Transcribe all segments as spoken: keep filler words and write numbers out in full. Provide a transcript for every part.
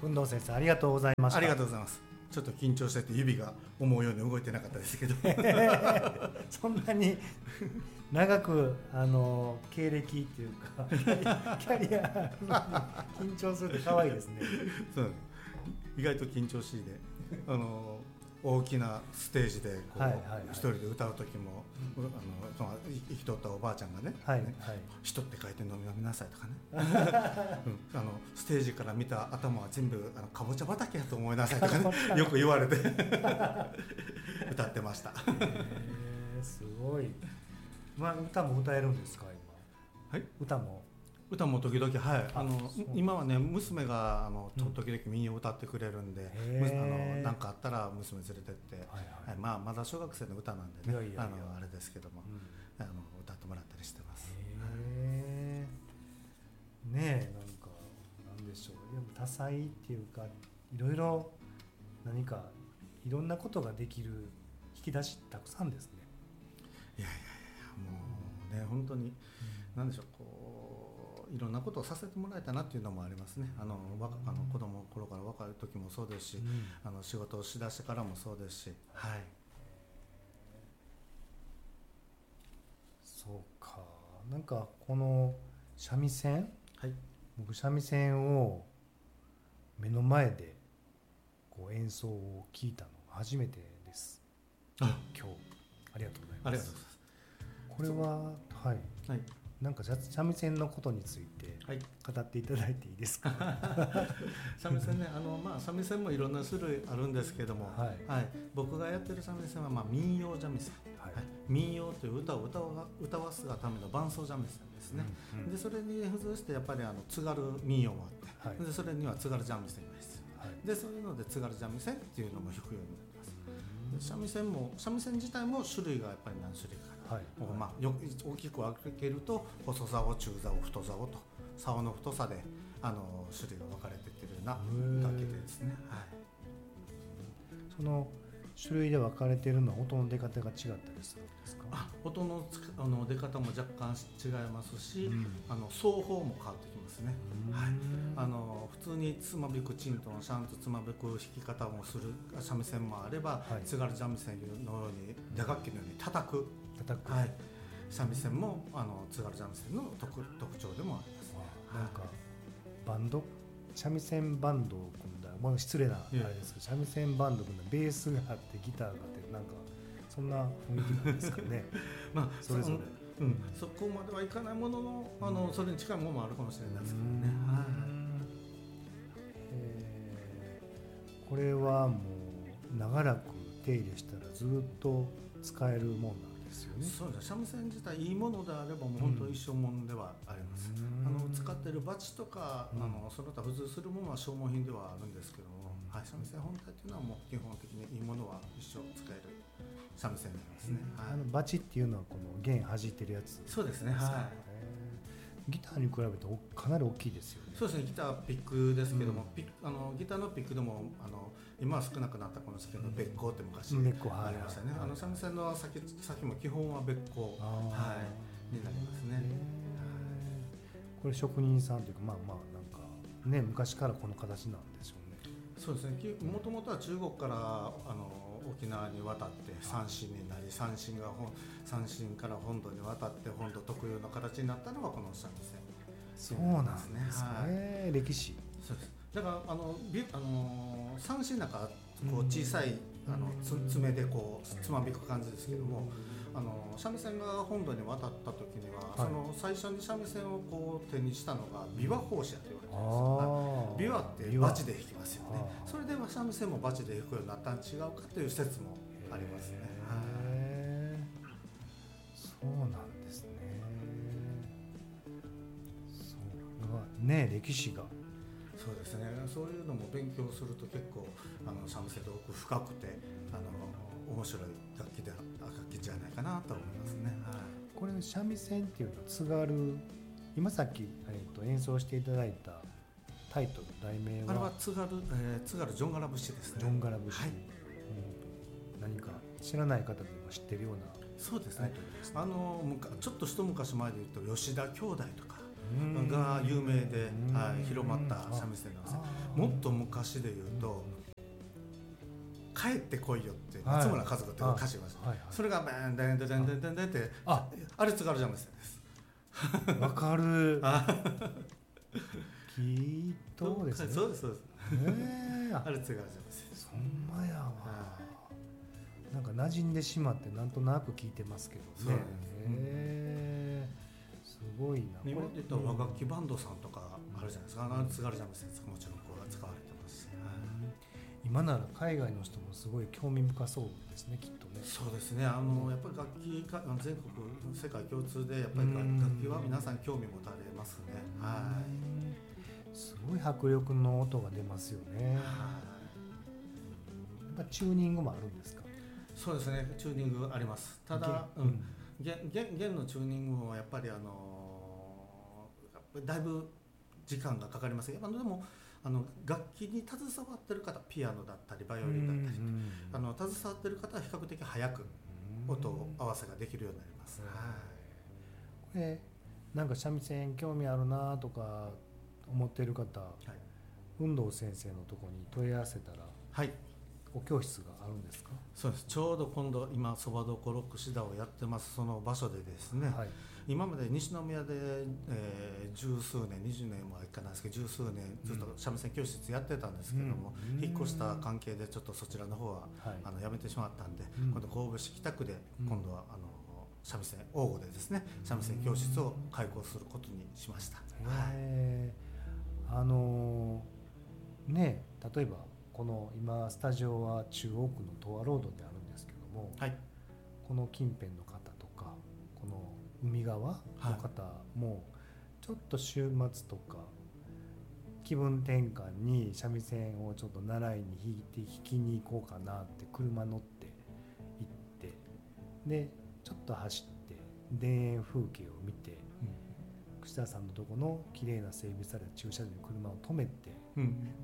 運動先生ありがとうございました。 ありがとうございます。ちょっと緊張してて指が思うように動いてなかったですけどそんなに長くあの経歴っていうかキャリア緊張するって可愛いですね。 そう意外と緊張しいであの大きなステージでこう、はいはいはい、一人で歌う時も、うん、あのその生きとったおばあちゃんがね、はいはい、人って書いて飲み飲みなさいとかね、うん、あのステージから見た頭は全部あのかぼちゃ畑やと思いなさいとかねよく言われて歌ってました。 へーすごい、まあ、歌も歌えるんですか今、はい、歌も歌も時々、はい、あの今はね娘があの時々民謡を歌ってくれるんで、うん、あのなんかあったら娘連れてって、はいはいはい、まあ、まだ小学生の歌なんでね、いやいやいやあのあれですけども、うん、あの歌ってもらったりしてます。 へーねえなんかなんでしょう、でも多彩っていうかいろいろ何かいろんなことができる引き出したくさんですね。 いやいやいやもうね、うん、本当に、うん、なんでしょうこういろんなことをさせてもらえたなっていうのもありますね。あのあの子供の頃から若い時もそうですし、うん、あの仕事をしだしてからもそうですし、はい。 そうか、なんかこの三味線、はい、僕三味線を目の前でこう演奏を聞いたのが初めてです。あ、今日ありがとうございます。 ありがとうございます。 これははい。はいなんか三味線のことについて語っていただいていいですか。 はい、三味線ね、あのまあ三味線もいろんな種類あるんですけども、はいはい、僕がやってる三味線はまあ民謡三味線、はいはい、民謡という歌を歌わ歌わすがための伴奏三味線ですね。うんうん、でそれに付随してやっぱりあの津軽民謡もあって、はい、でそれには津軽三味線が必要、はい、でそういうので津軽三味線っていうのも弾くようになります。三味線も三味線自体も種類がやっぱり何種類か、はいまあ、よ大きく分けると細竿、中竿、太竿と竿の太さであの種類が分かれていってるような楽器ですね。はい、 その種類で分かれているのは音の出方が違ったりするんですか。 あ音 の, あの出方も若干違いますし、うん、あの奏法も変わってきますね。はい、あの普通につまびくチントンシャンとつまびく弾き方もする三味線もあれば、はい、津軽三味線のように打楽器のように叩く叩く、はい、三味線もあの津軽三味線の 特, 特徴でもあります、ね。 なんかバンド三味線バンドを組んだ、まあ、失礼なあれですけど、三味線バンド組んだベースがあってギターがあってなんかそんな雰囲気なんですかね。まあそれぞれ、 うん、そこまではいかないものの、あのそれに近いものもあるかもしれないですけどね。はい、 えー、これはもう長らく手入れしたらずっと使えるもんなんですよね。 そうです。三味線自体いいものであればもう本当一生ものではあります。あの使っているバチとか、うん、あのその他付随するものは消耗品ではあるんですけども、うんはい、三味線本体というのはもう基本的にいいものは一生使える三味線になりますね。 うんはい、あのバチっていうのはこの弦弾いてるやつ。 そうですね。はい。 ギターに比べてかなり大きいですよね。 そうですね。ギターピックですけども、うん、ピあのギターのピックでもあの今は少なくなったかもしれないけど、別光って昔ありましたね。あの三味線の先先も基本は別光、はい、になりますね。 これ職人さんというかまあまあなんかね昔からこの形なんでしょうね。 そうですね。もともとは中国からあの沖縄に渡って三線になり、三線が三線から本土に渡って本土特有の形になったのがこの三味線。 そうなんですね。はい、歴史。 そうです。だからあのビあの三線なんかこう小さいあのつ爪でこうつまびく感じですけども、あの三味線が本土に渡った時には、はい、その最初に三味線をこう手にしたのが琵琶法師やと言われてます。琵琶ってバチで弾きますよね。それで三味線もバチで弾くようになったん違うかという説もありますね。 へー、そうなんですね。そうね、歴史が。 そうですね。そういうのも勉強すると結構あの三味線って奥深くてあの面白い楽器で楽器じゃないかなと思いますね。はい、 これ三味線っていうのは津軽、今さっき、えー、と演奏していただいたタイトル題名はあれは津軽、えー、津軽ジョンガラ節ですね。 ジョンガラ節、はい、うん、何か知らない方でも知ってるようなそうですね。あのちょっと一昔前で言うと吉田兄弟とかが有名で、はい、広まった三味線なんです。もっと昔で言うと帰ってこいよって松村家族っていう歌詞がある、はい、それがベンデンデンデンデンデンデンってああれ津軽三味線です。 わかるきっとですね。 そうですそうです、えー、あれ津軽三味線。 そんまやわ、なんか馴染んでしまってなんとなく聞いてますけどね。へー、すごいな。 今で言ったら和楽器バンドさんとかあるじゃないですか、あの津軽三味線もちろんこう使われてますし、はい、 今なら海外の人もすごい興味深そうですね、きっとね。 そうですね、あのやっぱり楽器か全国世界共通でやっぱり楽器は皆さん興味持たれますね。はい、 すごい迫力の音が出ますよね。はい、やっぱチューニングもあるんですか？ そうですね、チューニングあります。ただ、うん、弦, 弦のチューニングもやっぱりあのだいぶ時間がかかります。やっぱでもあの楽器に携わってる方、ピアノだったりバイオリンだったり、あの携わってる方は比較的早く音を合わせができるようになります。はい、 これなんか三味線興味あるなとか思ってる方、はい、運動先生のところに問い合わせたら、はい、お教室があるんですか？ そうです。ちょうど今度今そばどころ串田をやってますその場所でですね、はい、今まで西宮で、えー、十数年にじゅうねんもいかないですけど十数年ずっと三味線教室やってたんですけども、うん、引っ越した関係でちょっとそちらの方は、はい、あのやめてしまったんで、うん、今度神戸市北区で今度はあの三味線王吾でですね三味線教室を開講することにしました。 へー、あのー、ね例えばこの今スタジオは中央区の東和ロードにあるんですけども、はい、この近辺の方とかこの海側の方もちょっと週末とか気分転換に三味線をちょっと習いに弾いて弾きに行こうかなって車乗って行ってでちょっと走って田園風景を見て、うん、串田さんのとこの綺麗な整備された駐車場に車を止めて、うん、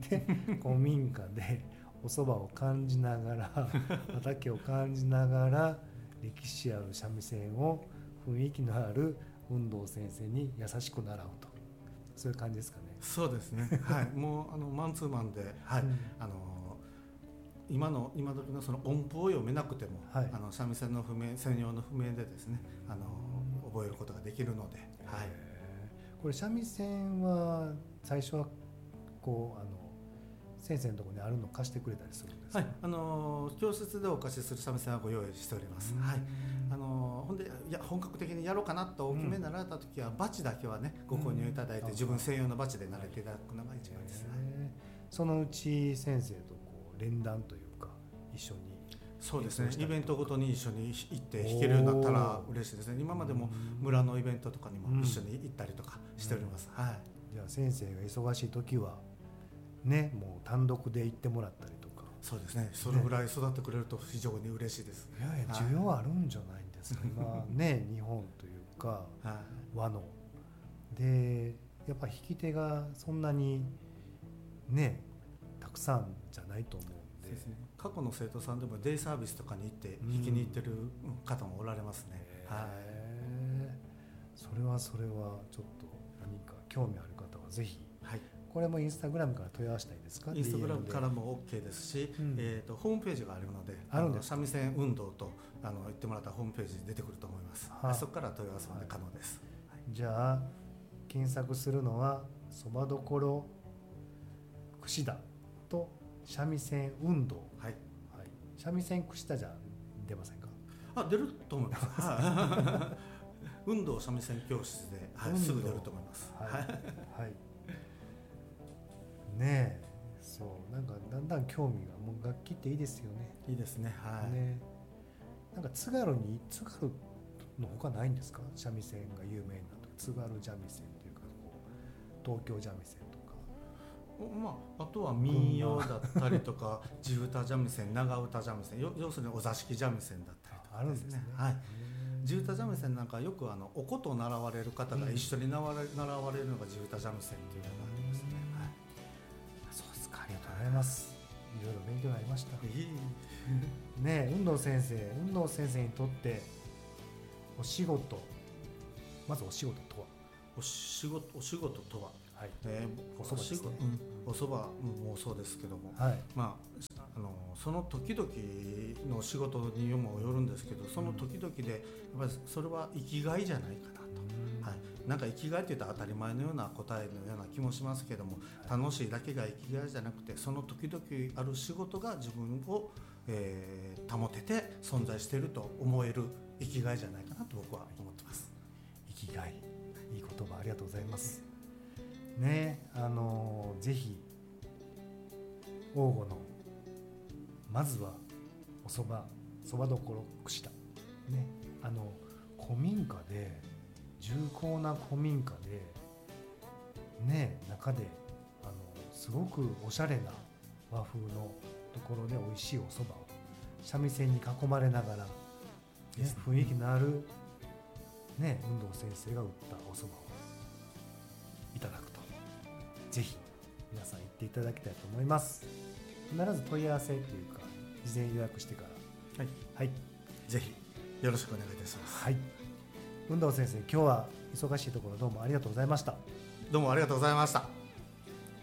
で古民家でお蕎麦を感じながら畑を感じながら歴史ある三味線を雰囲気のある運動先生に優しく習うと、そういう感じですかね。 そうですね、はい、もうあのマンツーマンで、はい、うん、あの今の今時のその音符を読めなくても、はい、あの三味線の譜面専用の譜面でですねあの覚えることができるので、はい、 これ三味線は最初はこうあの先生のところにあるのを貸してくれたりするんですか？ はい、あの教室でお貸しする三味線はご用意しております。はい、あのほんでいや本格的にやろうかなとお決めになられた時は、うん、バチだけはねご購入いただいて、うん、自分専用のバチで慣れていただくのが一番です。 そのうち先生とこう連弾というか一緒に。 そうですね、イベントごとに一緒に行って弾けるようになったら嬉しいですね。今までも村のイベントとかにも一緒に行ったりとかしております。うん、はい、 じゃあ先生が忙しい時はね、もう単独で行ってもらったりとか。 そうですね、それぐらい育ってくれると非常に嬉しいです。 いやいや需要あるんじゃないんですか、今ね日本というか、はい、和のでやっぱ弾き手がそんなにねたくさんじゃないと思うんで。そうですね、 過去の生徒さんでもデイサービスとかに行って弾きに行ってる方もおられますね。うん、はい、 それはそれはちょっと何か興味ある方はぜひ。はい、これもインスタグラムから問い合わせたいですか？ インスタグラムからも OK ですし、うん、えー、とホームページがあるので、あるんですか？三味線運動とあの言ってもらったホームページに出てくると思います。はあ、そこから問い合わせまで可能です。 はい、じゃあ検索するのはそばどころ串田と三味線運動。はい、はい、三味線串田じゃ出ませんか？ あ、出ると思います。運動三味線教室で、はい、すぐ出ると思います。はい、はいねえ、そうなんかだんだん興味が、もう楽器っていいですよね。 いいですね。はい。ね、 なんか津軽に津軽のほかないんですか？三味線が有名なと津軽三味線というかこう東京三味線とか。 まあ、あとは民謡だったりとか地唄三味線、長唄三味線、要するにお座敷三味線だったりとか、ね、あるんですね。はい。地唄三味線なんかよくあのお琴を習われる方が一緒に習われ、うん、習われるのが地唄三味線というのがありますね。はい。 そうですか、ありがとうございます。いろいろ勉強になりました。ねえ、運動先生、運動先生にとってお仕事、まずお仕事とは？ おお仕事お仕事とは、 はいえー、おそばですね、うん、おそばもそうですけども、 はい、 まあ、あのその時々の仕事にもよるんですけど、その時々でやっぱりそれは生きがいじゃないかなと、うん、はい、なんか生きがいって言ったら当たり前のような答えのような気もしますけども、はい、楽しいだけが生きがいじゃなくて、その時々ある仕事が自分を、えー、保てて存在していると思える生きがいじゃないかなと僕は思ってます。 生きがい、いい言葉ありがとうございますね。あのぜひ王吾のまずはおそばそばどころ串田ね、あの古民家で重厚な古民家でね、中であのすごくおしゃれな和風のところで美味しいおそばを三味線に囲まれながら、ね、雰囲気のあるね、運動先生が打ったおそばをいただくと、ぜひ皆さん行っていただきたいと思います。必ず問い合わせというか事前予約してから、 はい、 はい、 ぜひよろしくお願いいたします。 はい、運動先生、今日は忙しいところどうもありがとうございました。 どうもありがとうございました。